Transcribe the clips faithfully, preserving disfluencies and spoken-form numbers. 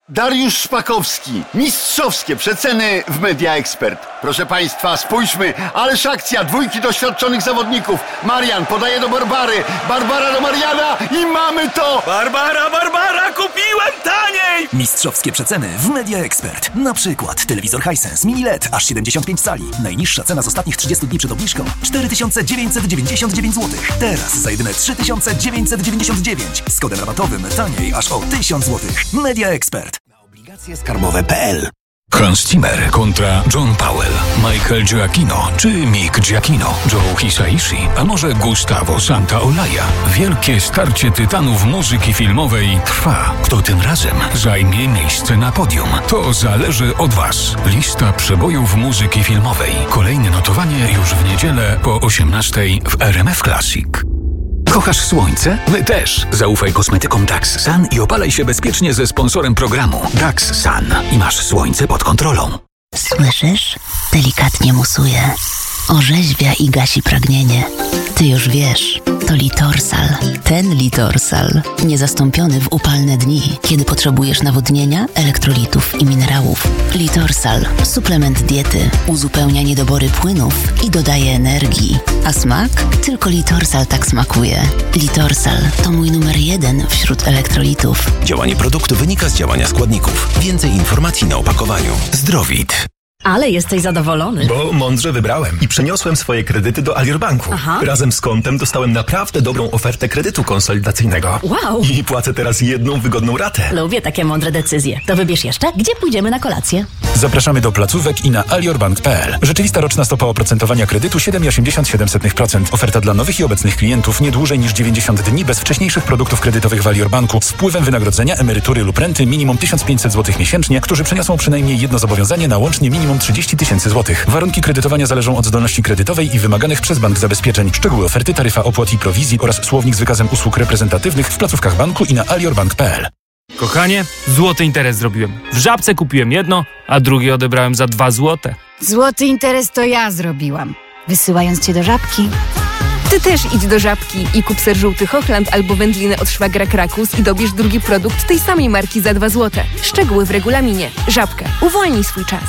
Dariusz Szpakowski. Mistrzowskie przeceny w Media Expert. Proszę Państwa, spójrzmy, ależ akcja, dwójki doświadczonych zawodników. Marian podaje do Barbary, Barbara do Mariana i mamy to! Barbara, Barbara, kupiłem taniej! Mistrzowskie przeceny w Media Expert. Na przykład telewizor Hisense Mini L E D aż siedemdziesiąt pięć cali. Najniższa cena z ostatnich trzydziestu dni przed obniżką cztery tysiące dziewięćset dziewięćdziesiąt dziewięć złotych. Teraz za jedyne trzy tysiące dziewięćset dziewięćdziesiąt dziewięć. Z kodem rabatowym taniej aż o tysiąc złotych. Media Expert. Na obligacje skarbowe kropka p l. Hans Zimmer kontra John Powell, Michael Giacchino czy Mick Giacchino, Joe Hisaishi, a może Gustavo Santaolalla. Wielkie starcie tytanów muzyki filmowej trwa. Kto tym razem zajmie miejsce na podium? To zależy od Was. Lista przebojów muzyki filmowej. Kolejne notowanie już w niedzielę po osiemnastej w R M F Classic. Kochasz słońce? My też! Zaufaj kosmetykom Dax Sun i opalaj się bezpiecznie ze sponsorem programu Dax Sun i masz słońce pod kontrolą. Słyszysz? Delikatnie musuje. Orzeźwia i gasi pragnienie. Ty już wiesz, to Litorsal. Ten Litorsal. Niezastąpiony w upalne dni, kiedy potrzebujesz nawodnienia, elektrolitów i minerałów. Litorsal. Suplement diety. Uzupełnia niedobory płynów i dodaje energii. A smak? Tylko Litorsal tak smakuje. Litorsal to mój numer jeden wśród elektrolitów. Działanie produktu wynika z działania składników. Więcej informacji na opakowaniu. Zdrowit. Ale jesteś zadowolony. Bo mądrze wybrałem i przeniosłem swoje kredyty do Alior Banku. Aha. Razem z kontem dostałem naprawdę dobrą ofertę kredytu konsolidacyjnego. Wow! I płacę teraz jedną wygodną ratę. Lubię takie mądre decyzje. To wybierz jeszcze, gdzie pójdziemy na kolację. Zapraszamy do placówek i na aliorbank kropka p l. Rzeczywista roczna stopa oprocentowania kredytu siedem przecinek osiemdziesiąt siedem procent. Oferta dla nowych i obecnych klientów nie dłużej niż dziewięćdziesiąt dni bez wcześniejszych produktów kredytowych w Alior Banku z wpływem wynagrodzenia, emerytury lub renty minimum tysiąc pięćset złotych miesięcznie, którzy przeniosą przynajmniej jedno zobowiązanie na łącznie minimum trzydzieści tysięcy złotych. Warunki kredytowania zależą od zdolności kredytowej i wymaganych przez bank zabezpieczeń. Szczegóły oferty, taryfa opłat i prowizji oraz słownik z wykazem usług reprezentatywnych w placówkach banku i na aliorbank kropka p l. Kochanie, złoty interes zrobiłem. W Żabce kupiłem jedno, a drugie odebrałem za dwa złote. Złoty interes to ja zrobiłam, wysyłając cię do Żabki. Ty też idź do Żabki i kup ser żółty Hochland albo wędliny od szwagra Krakus i dobierz drugi produkt tej samej marki za dwa złote. Szczegóły w regulaminie. Żabka. Uwolnij swój czas.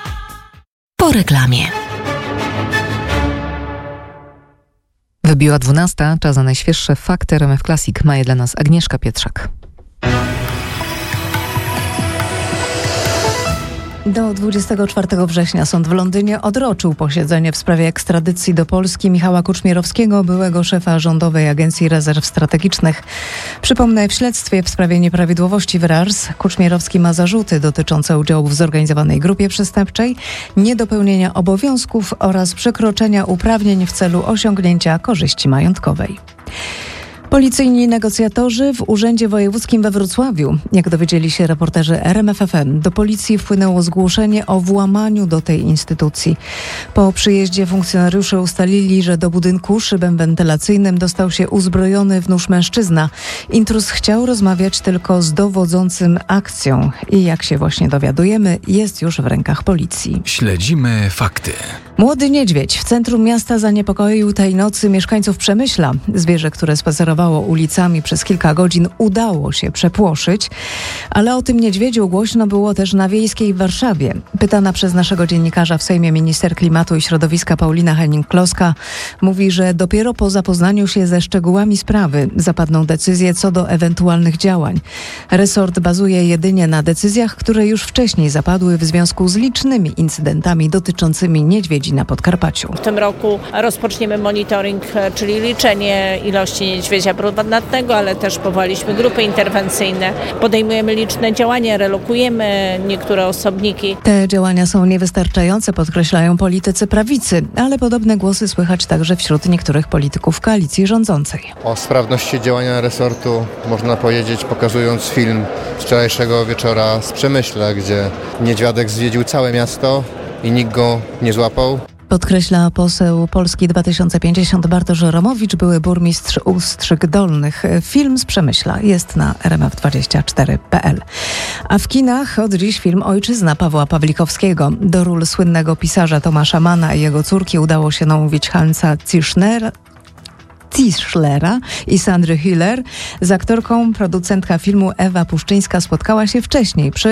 Po reklamie. Wybiła dwunasta, czas na najświeższe fakty R M F Classic. Ma je dla nas Agnieszka Pietrzak. Do dwudziestego czwartego września sąd w Londynie odroczył posiedzenie w sprawie ekstradycji do Polski Michała Kuczmierowskiego, byłego szefa Rządowej Agencji Rezerw Strategicznych. Przypomnę, w śledztwie w sprawie nieprawidłowości w R A R S Kuczmierowski ma zarzuty dotyczące udziału w zorganizowanej grupie przestępczej, niedopełnienia obowiązków oraz przekroczenia uprawnień w celu osiągnięcia korzyści majątkowej. Policyjni negocjatorzy w Urzędzie Wojewódzkim we Wrocławiu. Jak dowiedzieli się reporterzy R M F F M, do policji wpłynęło zgłoszenie o włamaniu do tej instytucji. Po przyjeździe funkcjonariusze ustalili, że do budynku szybem wentylacyjnym dostał się uzbrojony w nóż mężczyzna. Intruz chciał rozmawiać tylko z dowodzącym akcją i jak się właśnie dowiadujemy, jest już w rękach policji. Śledzimy fakty. Młody niedźwiedź w centrum miasta zaniepokoił tej nocy mieszkańców Przemyśla. Zwierzę, które spacerowało ulicami przez kilka godzin, udało się przepłoszyć, ale o tym niedźwiedziu głośno było też na Wiejskiej w Warszawie. Pytana przez naszego dziennikarza w Sejmie minister klimatu i środowiska Paulina Henning-Kloska mówi, że dopiero po zapoznaniu się ze szczegółami sprawy zapadną decyzje co do ewentualnych działań. Resort bazuje jedynie na decyzjach, które już wcześniej zapadły w związku z licznymi incydentami dotyczącymi niedźwiedzi na Podkarpaciu. W tym roku rozpoczniemy monitoring, czyli liczenie ilości niedźwiedzia brunatnego, ale też powołaliśmy grupy interwencyjne. Podejmujemy liczne działania, relokujemy niektóre osobniki. Te działania są niewystarczające, podkreślają politycy prawicy, ale podobne głosy słychać także wśród niektórych polityków koalicji rządzącej. O sprawności działania resortu można powiedzieć, pokazując film z wczorajszego wieczora z Przemyśla, gdzie niedźwiadek zwiedził całe miasto i nikt go nie złapał. Podkreśla poseł Polski dwa tysiące pięćdziesiąt Bartosz Romowicz, były burmistrz Ustrzyk Dolnych. Film z Przemyśla jest na r m f dwadzieścia cztery kropka p l. A w kinach od dziś film Ojczyzna Pawła Pawlikowskiego. Do ról słynnego pisarza Tomasza Manna i jego córki udało się namówić Hansa Zischnera, Tischlera i Sandry Hüller. Z aktorką producentka filmu Ewa Puszczyńska spotkała się wcześniej przy